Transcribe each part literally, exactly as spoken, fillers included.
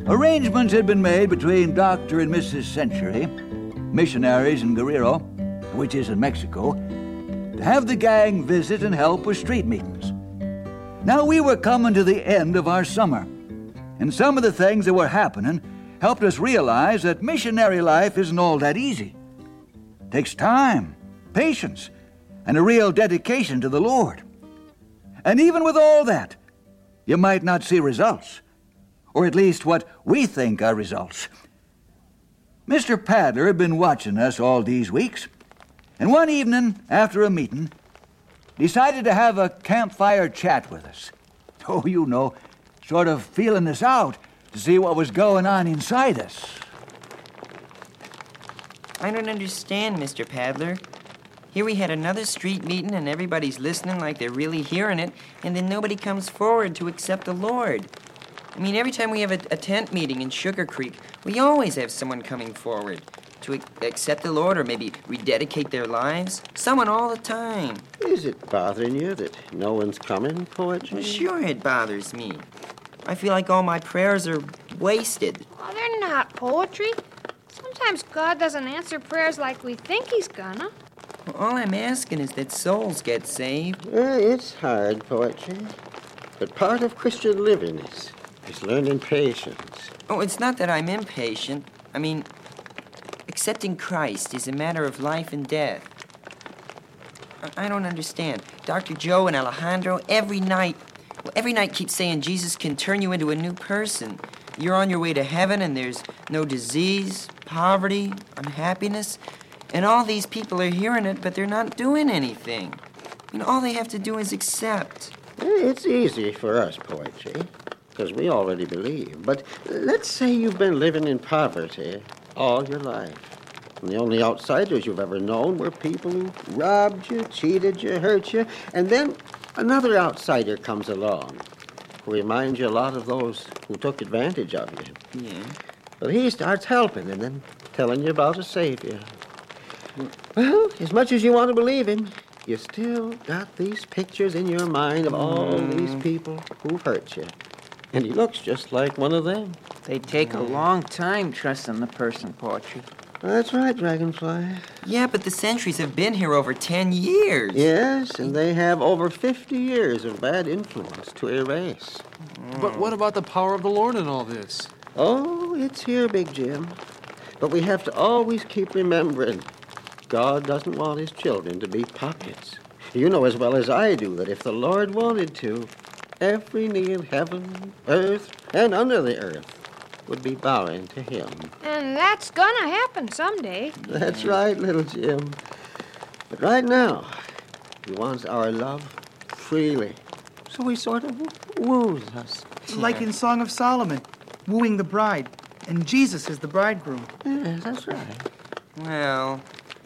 Arrangements had been made between Doctor and Missus Century, missionaries in Guerrero, which is in Mexico, to have the gang visit and help with street meetings. Now we were coming to the end of our summer, and some of the things that were happening helped us realize that missionary life isn't all that easy. It takes time, patience, and a real dedication to the Lord. And even with all that, you might not see results, or at least what we think are results. Mister Padler had been watching us all these weeks, and one evening, after a meeting, decided to have a campfire chat with us. Oh, you know, sort of feeling us out to see what was going on inside us. I don't understand, Mister Padler. Here we had another street meeting and everybody's listening like they're really hearing it, and then nobody comes forward to accept the Lord. I mean, every time we have a, a tent meeting in Sugar Creek, we always have someone coming forward to ac- accept the Lord or maybe rededicate their lives. Someone all the time. Is it bothering you that no one's coming, Poetry? Well, sure it bothers me. I feel like all my prayers are wasted. Well, they're not, Poetry. Sometimes God doesn't answer prayers like we think he's gonna. Well, all I'm asking is that souls get saved. Uh, it's hard, Poetry. But part of Christian living is, is learning patience. Oh, it's not that I'm impatient. I mean, accepting Christ is a matter of life and death. I, I don't understand. Doctor Joe and Alejandro, every night, well, every night keep saying Jesus can turn you into a new person. You're on your way to heaven and there's no disease, poverty, unhappiness. And all these people are hearing it, but they're not doing anything. I mean, all they have to do is accept. It's easy for us, Poetry, because we already believe. But let's say you've been living in poverty all your life. And the only outsiders you've ever known were people who robbed you, cheated you, hurt you. And then another outsider comes along who reminds you a lot of those who took advantage of you. Yeah. But he starts helping and then telling you about a savior. Well, as much as you want to believe him, you still got these pictures in your mind of all mm. these people who've hurt you. And he looks just like one of them. They take a long time trusting the person, Poetry. That's right, Dragonfly. Yeah, but the Centuries have been here over ten years. Yes, and they have over fifty years of bad influence to erase. Mm. But what about the power of the Lord in all this? Oh, it's here, Big Jim. But we have to always keep remembering God doesn't want his children to be puppets. You know as well as I do that if the Lord wanted to, every knee in heaven, earth, and under the earth would be bowing to him. And that's gonna happen someday. That's right, little Jim. But right now, he wants our love freely. So he sort of woos us. Like in Song of Solomon, wooing the bride, and Jesus is the bridegroom. Yes, that's right. Well,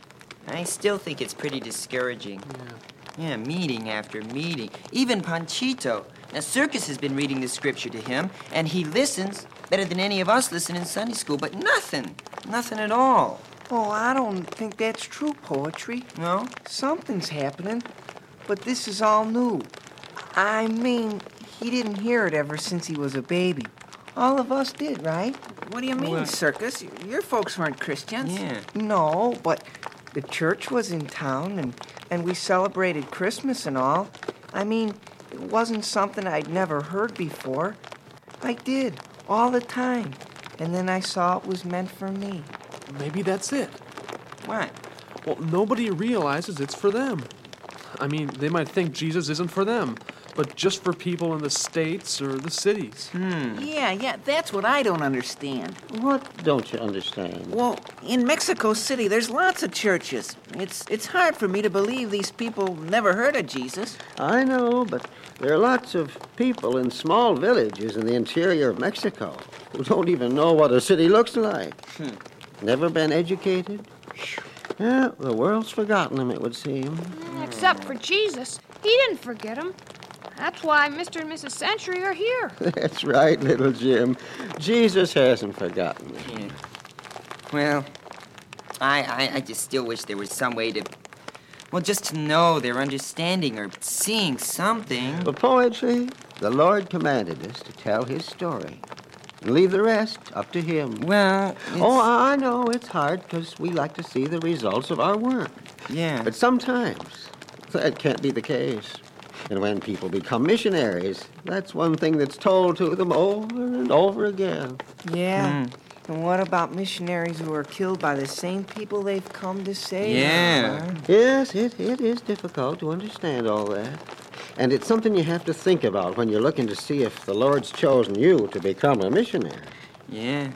I still think it's pretty discouraging. Yeah. Yeah, meeting after meeting. Even Panchito. Now, Circus has been reading the scripture to him, and he listens better than any of us listen in Sunday school, but nothing. Nothing at all. Oh, I don't think that's true, Poetry. No? Something's happening, but this is all new. I mean, he didn't hear it ever since he was a baby. All of us did, right? What do you mean, Well, Circus? Your folks weren't Christians. Yeah. No, but the church was in town, and, and we celebrated Christmas and all. I mean, it wasn't something I'd never heard before. I did, all the time. And then I saw it was meant for me. Maybe that's it. What? Well, nobody realizes it's for them. I mean, they might think Jesus isn't for them, but just for people in the states or the cities. Hmm. Yeah, yeah, that's what I don't understand. What don't you understand? Well, in Mexico City, there's lots of churches. It's it's hard for me to believe these people never heard of Jesus. I know, but there are lots of people in small villages in the interior of Mexico who don't even know what a city looks like. Hmm. Never been educated. Yeah, the world's forgotten them, it would seem. Except for Jesus. He didn't forget him. That's why Mister and Missus Century are here. That's right, little Jim. Jesus hasn't forgotten them. Yeah. Well, I, I, I just still wish there was some way to, well, just to know they're understanding or seeing something. For poetry, the Lord commanded us to tell his story. And leave the rest up to him. Well, it's... Oh, I know it's hard because we like to see the results of our work. Yeah. But sometimes that can't be the case. And when people become missionaries, that's one thing that's told to them over and over again. Yeah. Mm. And what about missionaries who are killed by the same people they've come to save? Yeah. Huh? Yes, it, it is difficult to understand all that. And it's something you have to think about when you're looking to see if the Lord's chosen you to become a missionary. Yeah.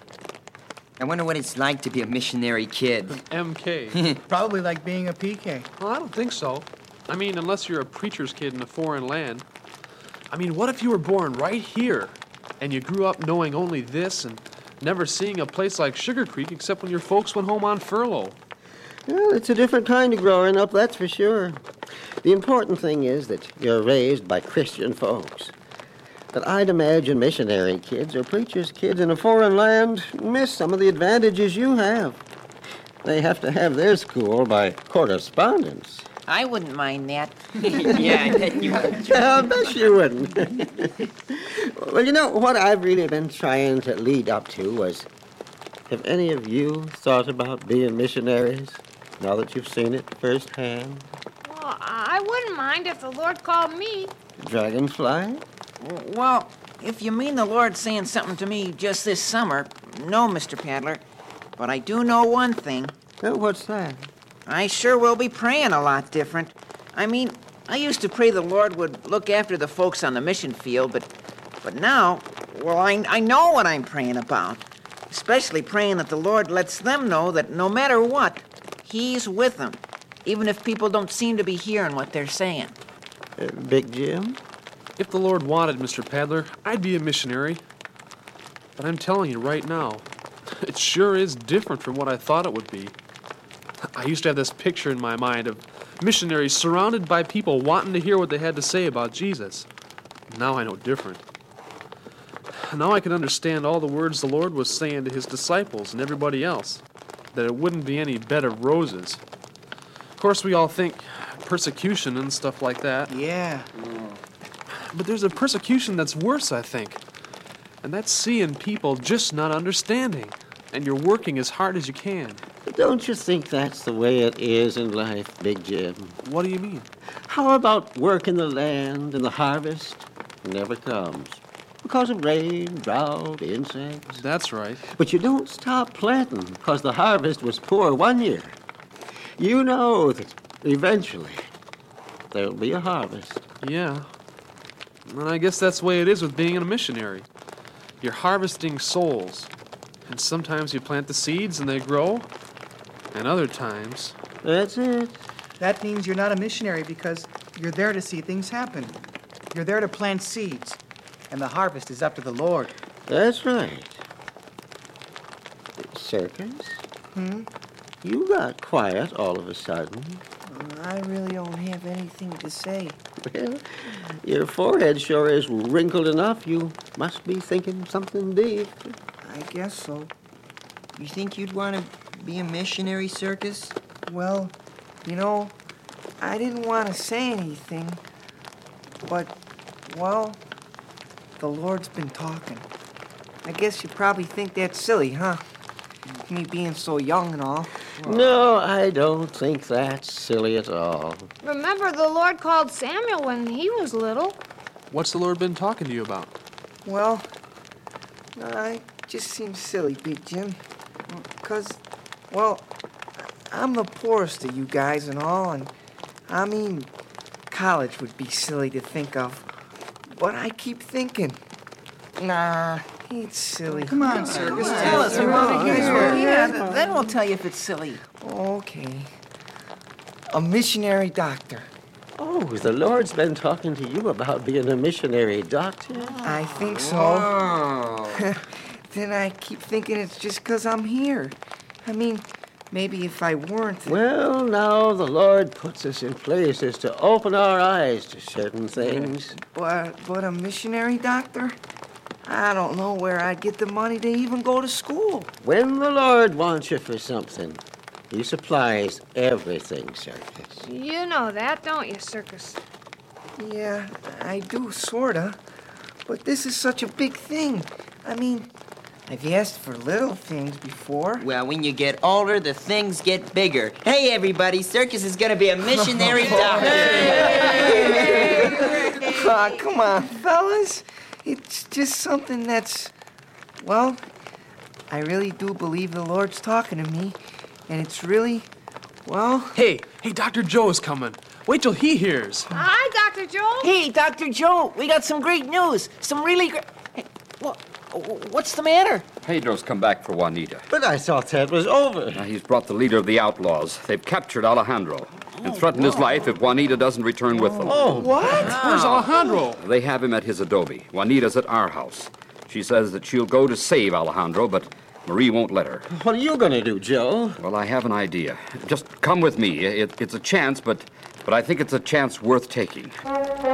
I wonder what it's like to be a missionary kid. M K. Probably like being a P K. Well, I don't think so. I mean, unless you're a preacher's kid in a foreign land. I mean, what if you were born right here and you grew up knowing only this and never seeing a place like Sugar Creek except when your folks went home on furlough? Well, it's a different kind of growing up, that's for sure. The important thing is that you're raised by Christian folks. But I'd imagine missionary kids or preacher's kids in a foreign land miss some of the advantages you have. They have to have their school by correspondence. I wouldn't mind that. Yeah, I bet you would. I bet you wouldn't. Well, you know, what I've really been trying to lead up to was, have any of you thought about being missionaries now that you've seen it firsthand? Well, I wouldn't mind if the Lord called me. Dragonfly? Well, if you mean the Lord saying something to me just this summer, no, Mister Paddler. But I do know one thing. Oh, what's that? I sure will be praying a lot different. I mean, I used to pray the Lord would look after the folks on the mission field, but but now, well, I, I know what I'm praying about. Especially praying that the Lord lets them know that no matter what, He's with them, even if people don't seem to be hearing what they're saying. Uh, Big Jim? If the Lord wanted, Mister Paddler, I'd be a missionary. But I'm telling you right now, it sure is different from what I thought it would be. I used to have this picture in my mind of missionaries surrounded by people wanting to hear what they had to say about Jesus. Now I know different. Now I can understand all the words the Lord was saying to His disciples and everybody else, that it wouldn't be any bed of roses. Of course, we all think persecution and stuff like that. Yeah. But there's a persecution that's worse, I think. And that's seeing people just not understanding, and you're working as hard as you can. Don't you think that's the way it is in life, Big Jim? What do you mean? How about work in the land and the harvest never comes? Because of rain, drought, insects. That's right. But you don't stop planting because the harvest was poor one year. You know that eventually there'll be a harvest. Yeah. And I guess that's the way it is with being a missionary. You're harvesting souls. And sometimes you plant the seeds and they grow. And other times... That's it. That means you're not a missionary because you're there to see things happen. You're there to plant seeds, and the harvest is up to the Lord. That's right. Circus? Hmm? You got quiet all of a sudden. I really don't have anything to say. Well, your forehead sure is wrinkled enough. You must be thinking something deep. I guess so. You think you'd want to be a missionary, Circus? Well, you know, I didn't want to say anything, but, well, the Lord's been talking. I guess you probably think that's silly, huh? Me being so young and all. No, I don't think that's silly at all. Remember, the Lord called Samuel when he was little. What's the Lord been talking to you about? Well, I just seems silly, Big Jim. Because, well, I'm the poorest of you guys and all, and I mean, college would be silly to think of. But I keep thinking, nah, it's silly. Come on, Circus. Tell us about it. Yeah, th- then we'll tell you if it's silly. Okay. A missionary doctor. Oh, the Lord's been talking to you about being a missionary doctor? I think so. Oh. Then I keep thinking it's just 'cause I'm here. I mean, maybe if I weren't... Well, now the Lord puts us in places to open our eyes to certain things. But, but a missionary doctor? I don't know where I'd get the money to even go to school. When the Lord wants you for something, He supplies everything, Circus. You know that, don't you, Circus? Yeah, I do, sorta. But this is such a big thing. I mean, I've asked for little things before. Well, when you get older, the things get bigger. Hey, everybody, Circus is gonna be a missionary doctor. Aw, come on, fellas. It's just something that's, well, I really do believe the Lord's talking to me, and it's really, well... Hey, hey, Doctor Joe is coming. Wait till he hears. Hi, Doctor Joe. Hey, Doctor Joe, we got some great news. Some really great... Hey, what, what's the matter? Pedro's come back for Juanita. But I thought that was over. Now, he's brought the leader of the outlaws. They've captured Alejandro and threatened his life if Juanita doesn't return with them. Oh, What? Where's Alejandro? They have him at his adobe. Juanita's at our house. She says that she'll go to save Alejandro, but Marie won't let her. what are you going to do, Joe? Well, I have an idea. Just come with me. It, it's a chance, but, but I think it's a chance worth taking.